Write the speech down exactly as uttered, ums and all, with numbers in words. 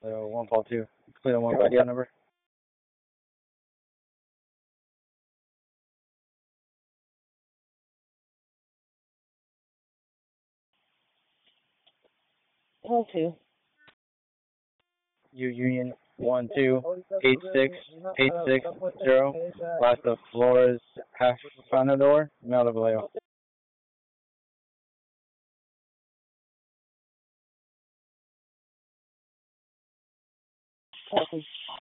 So one fall two. Clear one by the number. Fall two. U Union one two eight six eight six zero. Last of Flores half Fanador, Mel Vallejo. Copy.